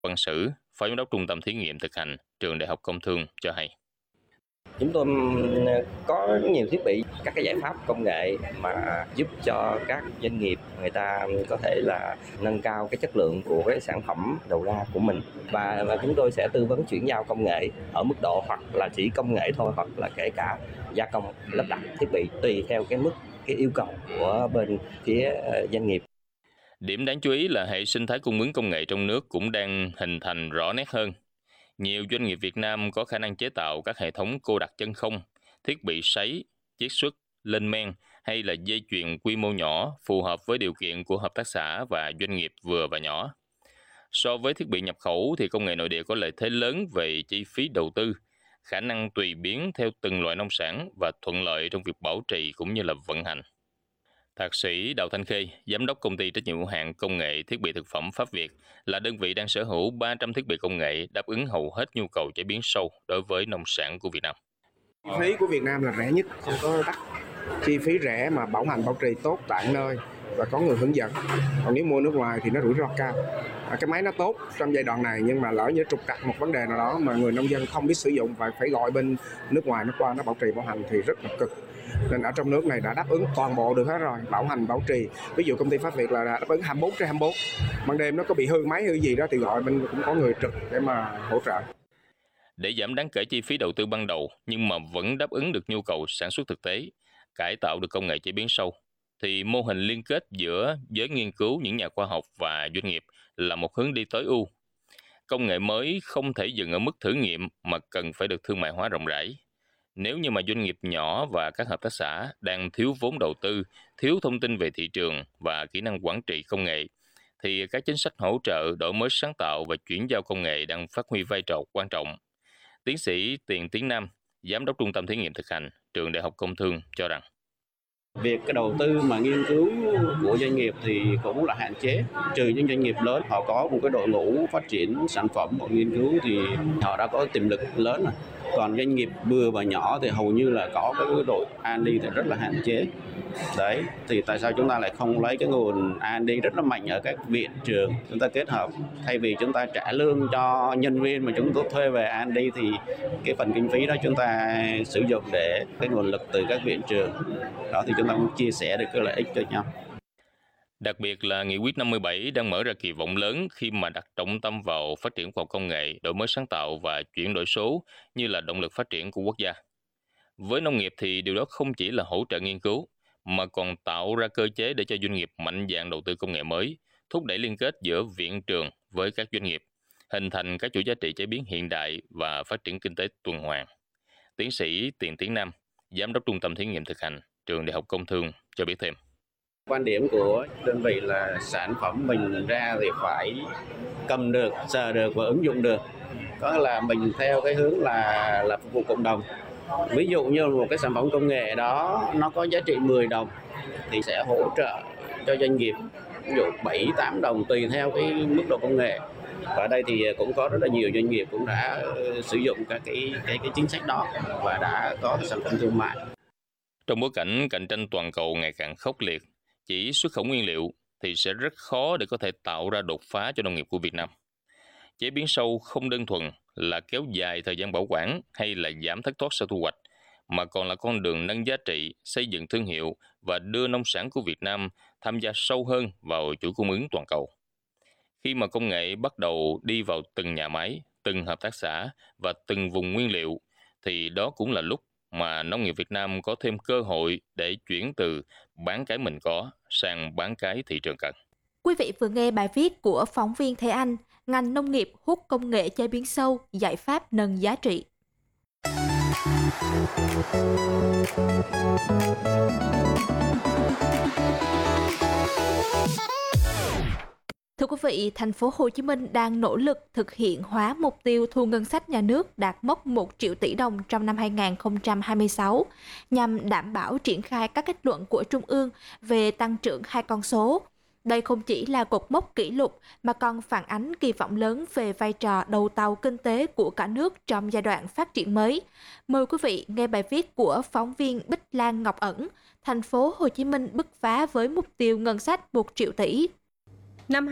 Văn Sử, Phó Giám đốc Trung tâm Thí nghiệm Thực hành, Trường Đại học Công Thương cho hay. Chúng tôi có nhiều thiết bị, các cái giải pháp công nghệ mà giúp cho các doanh nghiệp người ta có thể là nâng cao cái chất lượng của cái sản phẩm đầu ra của mình, và chúng tôi sẽ tư vấn chuyển giao công nghệ ở mức độ hoặc là chỉ công nghệ thôi, hoặc là kể cả gia công lắp đặt thiết bị tùy theo cái yêu cầu của bên phía doanh nghiệp. Điểm đáng chú ý là hệ sinh thái cung ứng công nghệ trong nước cũng đang hình thành rõ nét hơn. Nhiều doanh nghiệp Việt Nam có khả năng chế tạo các hệ thống cô đặc chân không, thiết bị sấy, chiết xuất, lên men hay là dây chuyền quy mô nhỏ phù hợp với điều kiện của hợp tác xã và doanh nghiệp vừa và nhỏ. So với thiết bị nhập khẩu thì công nghệ nội địa có lợi thế lớn về chi phí đầu tư, khả năng tùy biến theo từng loại nông sản và thuận lợi trong việc bảo trì cũng như là vận hành. Thạc sĩ Đào Thanh Khê, Giám đốc Công ty trách nhiệm hữu hạn Công nghệ Thiết bị Thực phẩm Pháp Việt, là đơn vị đang sở hữu 300 thiết bị công nghệ đáp ứng hầu hết nhu cầu chế biến sâu đối với nông sản của Việt Nam. Chi phí của Việt Nam là rẻ nhất, không có đắt. Chi phí rẻ mà bảo hành bảo trì tốt tại nơi và có người hướng dẫn. Còn nếu mua nước ngoài thì nó rủi ro cao. Cái máy nó tốt trong giai đoạn này, nhưng mà lỡ như trục trặc một vấn đề nào đó mà người nông dân không biết sử dụng và phải gọi bên nước ngoài nó qua nó bảo trì bảo hành thì rất là cực. Nên ở trong nước này đã đáp ứng toàn bộ được hết rồi, bảo hành bảo trì. Ví dụ công ty Pháp Việt là đáp ứng 24/24. Ban đêm nó có bị hư máy hư gì đó thì gọi bên cũng có người trực để mà hỗ trợ. Để giảm đáng kể chi phí đầu tư ban đầu nhưng mà vẫn đáp ứng được nhu cầu sản xuất thực tế, cải tạo được công nghệ chế biến sâu, thì mô hình liên kết giữa giới nghiên cứu, những nhà khoa học và doanh nghiệp là một hướng đi tối ưu. Công nghệ mới không thể dừng ở mức thử nghiệm mà cần phải được thương mại hóa rộng rãi. Nếu như mà doanh nghiệp nhỏ và các hợp tác xã đang thiếu vốn đầu tư, thiếu thông tin về thị trường và kỹ năng quản trị công nghệ, thì các chính sách hỗ trợ, đổi mới sáng tạo và chuyển giao công nghệ đang phát huy vai trò quan trọng. Tiến sĩ Tiền Tiến Nam, Giám đốc Trung tâm Thí nghiệm Thực hành, Trường Đại học Công Thương cho rằng việc cái đầu tư mà nghiên cứu của doanh nghiệp thì cũng là hạn chế, trừ những doanh nghiệp lớn họ có một cái đội ngũ phát triển sản phẩm hoặc nghiên cứu thì họ đã có tiềm lực lớn rồi. Còn doanh nghiệp vừa và nhỏ thì hầu như là có cái đội R&D thì rất là hạn chế. Đấy, thì tại sao chúng ta lại không lấy cái nguồn R&D rất là mạnh ở các viện trường, chúng ta kết hợp, thay vì chúng ta trả lương cho nhân viên mà chúng ta thuê về R&D thì cái phần kinh phí đó chúng ta sử dụng để cái nguồn lực từ các viện trường. Đó thì chúng ta cũng chia sẻ được cái lợi ích cho nhau. Đặc biệt là Nghị quyết 57 đang mở ra kỳ vọng lớn khi mà đặt trọng tâm vào phát triển khoa học công nghệ, đổi mới sáng tạo và chuyển đổi số như là động lực phát triển của quốc gia. Với nông nghiệp thì điều đó không chỉ là hỗ trợ nghiên cứu, mà còn tạo ra cơ chế để cho doanh nghiệp mạnh dạn đầu tư công nghệ mới, thúc đẩy liên kết giữa viện trường với các doanh nghiệp, hình thành các chuỗi giá trị chế biến hiện đại và phát triển kinh tế tuần hoàn. Tiến sĩ Tiền Tiến Nam, Giám đốc Trung tâm Thí nghiệm Thực hành, Trường Đại học Công Thương cho biết thêm. Quan điểm của đơn vị là sản phẩm mình ra thì phải cầm được, sờ được và ứng dụng được. Có là mình theo cái hướng là phục vụ cộng đồng. Ví dụ như một cái sản phẩm công nghệ đó nó có giá trị 10 đồng thì sẽ hỗ trợ cho doanh nghiệp ví dụ 7-8 đồng tùy theo cái mức độ công nghệ. Ở đây thì cũng có rất là nhiều doanh nghiệp cũng đã sử dụng các cái chính sách đó và đã có cái sản phẩm thương mại. Trong bối cảnh cạnh tranh toàn cầu ngày càng khốc liệt, chỉ xuất khẩu nguyên liệu thì sẽ rất khó để có thể tạo ra đột phá cho nông nghiệp của Việt Nam. Chế biến sâu không đơn thuần là kéo dài thời gian bảo quản hay là giảm thất thoát sau thu hoạch, mà còn là con đường nâng giá trị, xây dựng thương hiệu và đưa nông sản của Việt Nam tham gia sâu hơn vào chuỗi cung ứng toàn cầu. Khi mà công nghệ bắt đầu đi vào từng nhà máy, từng hợp tác xã và từng vùng nguyên liệu, thì đó cũng là lúc mà nông nghiệp Việt Nam có thêm cơ hội để chuyển từ bán cái mình có sang bán cái thị trường cần. Quý vị vừa nghe bài viết của phóng viên Thế Anh, ngành nông nghiệp hút công nghệ chế biến sâu, giải pháp nâng giá trị. Thưa quý vị, thành phố Hồ Chí Minh đang nỗ lực thực hiện hóa mục tiêu thu ngân sách nhà nước đạt mốc 1 triệu tỷ đồng trong năm 2026, nhằm đảm bảo triển khai các kết luận của Trung ương về tăng trưởng hai con số. Đây không chỉ là cột mốc kỷ lục mà còn phản ánh kỳ vọng lớn về vai trò đầu tàu kinh tế của cả nước trong giai đoạn phát triển mới. Mời quý vị nghe bài viết của phóng viên Bích Lan Ngọc Ẩn, thành phố Hồ Chí Minh bứt phá với mục tiêu ngân sách 1 triệu tỷ. Năm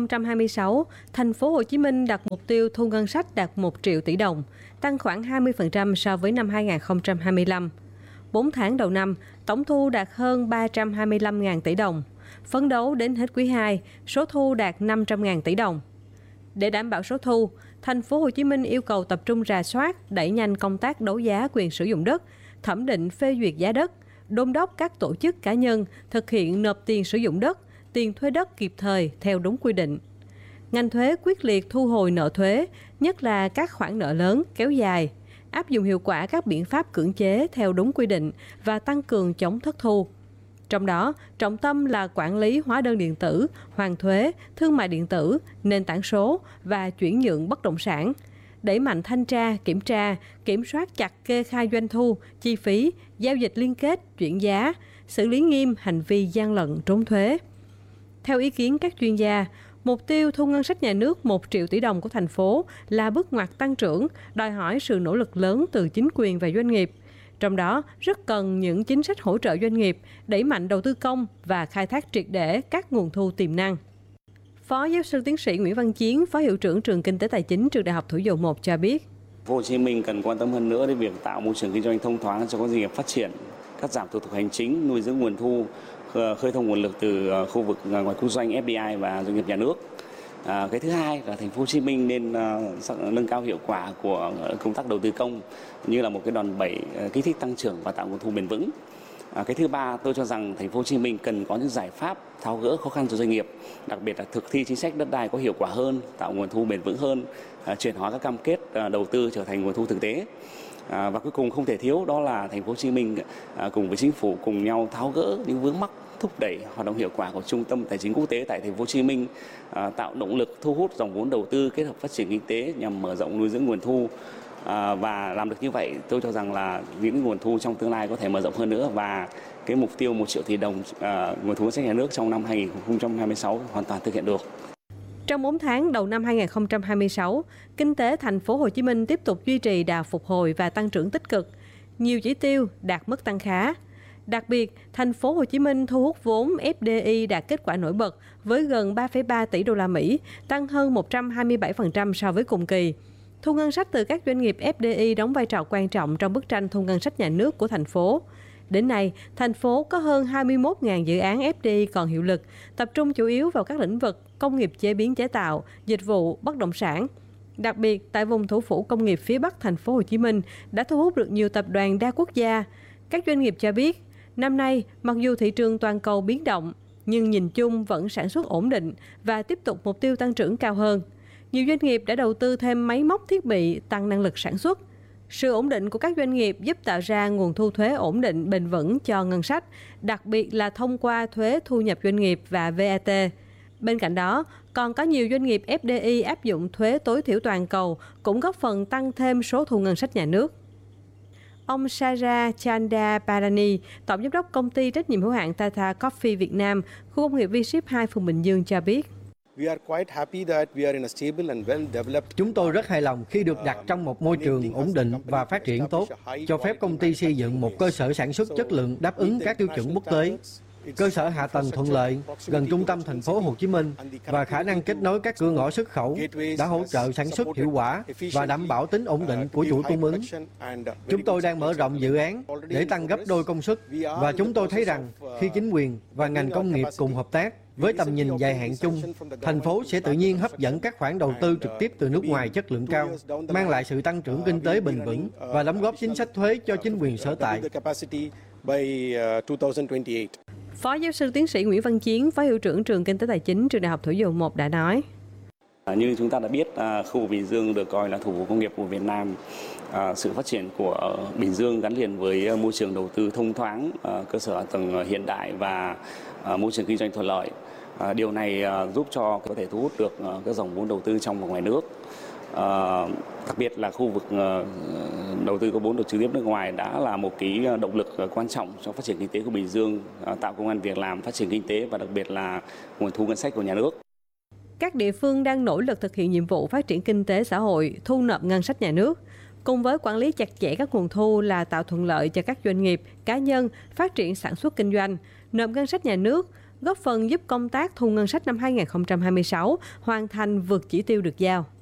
2026, thành phố Hồ Chí Minh đặt mục tiêu thu ngân sách đạt 1 triệu tỷ đồng, tăng khoảng 20% so với năm 2025. 4 tháng đầu năm, tổng thu đạt hơn 325.000 tỷ đồng. Phấn đấu đến hết quý 2, số thu đạt 500.000 tỷ đồng. Để đảm bảo số thu, thành phố Hồ Chí Minh yêu cầu tập trung rà soát, đẩy nhanh công tác đấu giá quyền sử dụng đất, thẩm định phê duyệt giá đất, đôn đốc các tổ chức cá nhân thực hiện nộp tiền sử dụng đất, tiền thuê đất kịp thời theo đúng quy định. Ngành thuế quyết liệt thu hồi nợ thuế, nhất là các khoản nợ lớn kéo dài, áp dụng hiệu quả các biện pháp cưỡng chế theo đúng quy định và tăng cường chống thất thu. Trong đó, trọng tâm là quản lý hóa đơn điện tử, hoàn thuế, thương mại điện tử, nền tảng số và chuyển nhượng bất động sản. Đẩy mạnh thanh tra, kiểm soát chặt kê khai doanh thu, chi phí, giao dịch liên kết, chuyển giá, xử lý nghiêm hành vi gian lận trốn thuế. Theo ý kiến các chuyên gia, mục tiêu thu ngân sách nhà nước 1 triệu tỷ đồng của thành phố là bước ngoặt tăng trưởng, đòi hỏi sự nỗ lực lớn từ chính quyền và doanh nghiệp. Trong đó, rất cần những chính sách hỗ trợ doanh nghiệp, đẩy mạnh đầu tư công và khai thác triệt để các nguồn thu tiềm năng. Phó giáo sư tiến sĩ Nguyễn Văn Chiến, Phó Hiệu trưởng Trường Kinh tế Tài chính Trường Đại học Thủ Dầu Một cho biết. Thành phố Hồ Chí Minh cần quan tâm hơn nữa đến việc tạo môi trường kinh doanh thông thoáng cho các doanh nghiệp phát triển, cắt giảm thủ tục hành chính, nuôi dưỡng nguồn thu, khơi thông nguồn lực từ khu vực ngoài kinh doanh FDI và doanh nghiệp nhà nước. Cái thứ hai là thành phố Hồ Chí Minh nên nâng cao hiệu quả của công tác đầu tư công như là một cái đòn bẩy kích thích tăng trưởng và tạo nguồn thu bền vững. Cái thứ ba, tôi cho rằng thành phố Hồ Chí Minh cần có những giải pháp tháo gỡ khó khăn cho doanh nghiệp, đặc biệt là thực thi chính sách đất đai có hiệu quả hơn, tạo nguồn thu bền vững hơn, chuyển hóa các cam kết đầu tư trở thành nguồn thu thực tế. Và cuối cùng không thể thiếu đó là thành phố Hồ Chí Minh cùng với chính phủ cùng nhau tháo gỡ những vướng mắc, thúc đẩy hoạt động hiệu quả của Trung tâm Tài chính Quốc tế tại thành phố Hồ Chí Minh, tạo động lực thu hút dòng vốn đầu tư kết hợp phát triển kinh tế nhằm mở rộng nuôi dưỡng nguồn thu. Và làm được như vậy, tôi cho rằng là những nguồn thu trong tương lai có thể mở rộng hơn nữa và cái mục tiêu 1 triệu tỷ đồng nguồn thu ngân sách nhà nước trong năm 2026 hoàn toàn thực hiện được. Trong 4 tháng đầu năm 2026, kinh tế thành phố Hồ Chí Minh tiếp tục duy trì đà phục hồi và tăng trưởng tích cực. Nhiều chỉ tiêu đạt mức tăng khá. Đặc biệt, thành phố Hồ Chí Minh thu hút vốn FDI đạt kết quả nổi bật với gần 3,3 tỷ đô la Mỹ, tăng hơn 127% so với cùng kỳ. Thu ngân sách từ các doanh nghiệp FDI đóng vai trò quan trọng trong bức tranh thu ngân sách nhà nước của thành phố. Đến nay, thành phố có hơn 21.000 dự án FDI còn hiệu lực, tập trung chủ yếu vào các lĩnh vực công nghiệp chế biến chế tạo, dịch vụ, bất động sản. Đặc biệt, tại vùng thủ phủ công nghiệp phía Bắc thành phố Hồ Chí Minh đã thu hút được nhiều tập đoàn đa quốc gia. Các doanh nghiệp cho biết, năm nay, mặc dù thị trường toàn cầu biến động, nhưng nhìn chung vẫn sản xuất ổn định và tiếp tục mục tiêu tăng trưởng cao hơn. Nhiều doanh nghiệp đã đầu tư thêm máy móc thiết bị, tăng năng lực sản xuất. Sự ổn định của các doanh nghiệp giúp tạo ra nguồn thu thuế ổn định bền vững cho ngân sách, đặc biệt là thông qua thuế thu nhập doanh nghiệp và VAT. Bên cạnh đó, còn có nhiều doanh nghiệp FDI áp dụng thuế tối thiểu toàn cầu cũng góp phần tăng thêm số thu ngân sách nhà nước. Ông Saja Chandaparani, Tổng giám đốc công ty trách nhiệm hữu hạn Tata Coffee Việt Nam, khu công nghiệp V-Ship 2 phường Bình Dương cho biết. Chúng tôi rất hài lòng khi được đặt trong một môi trường ổn định và phát triển tốt, cho phép công ty xây dựng một cơ sở sản xuất chất lượng đáp ứng các tiêu chuẩn quốc tế. Cơ sở hạ tầng thuận lợi, gần trung tâm thành phố Hồ Chí Minh và khả năng kết nối các cửa ngõ xuất khẩu đã hỗ trợ sản xuất hiệu quả và đảm bảo tính ổn định của chuỗi cung ứng. Chúng tôi đang mở rộng dự án để tăng gấp đôi công suất và chúng tôi thấy rằng khi chính quyền và ngành công nghiệp cùng hợp tác với tầm nhìn dài hạn chung, thành phố sẽ tự nhiên hấp dẫn các khoản đầu tư trực tiếp từ nước ngoài chất lượng cao, mang lại sự tăng trưởng kinh tế bền vững và đóng góp chính sách thuế cho chính quyền sở tại. Phó giáo sư tiến sĩ Nguyễn Văn Chiến, Phó Hiệu trưởng Trường Kinh tế Tài chính Trường Đại học Thủ Dầu Một đã nói. Như chúng ta đã biết, khu vực Bình Dương được coi là thủ phủ công nghiệp của Việt Nam. Sự phát triển của Bình Dương gắn liền với môi trường đầu tư thông thoáng, cơ sở hạ tầng hiện đại và môi trường kinh doanh thuận lợi. Điều này giúp cho có thể thu hút được các dòng vốn đầu tư trong và ngoài nước. Đặc biệt là khu vực đầu tư có vốn đầu trực tiếp nước ngoài đã là một cái động lực quan trọng cho phát triển kinh tế của Bình Dương, tạo công ăn việc làm, phát triển kinh tế và đặc biệt là nguồn thu ngân sách của nhà nước. Các địa phương đang nỗ lực thực hiện nhiệm vụ phát triển kinh tế xã hội, thu nộp ngân sách nhà nước. Cùng với quản lý chặt chẽ các nguồn thu là tạo thuận lợi cho các doanh nghiệp, cá nhân phát triển sản xuất kinh doanh, nộp ngân sách nhà nước, góp phần giúp công tác thu ngân sách năm 2026 hoàn thành vượt chỉ tiêu được giao.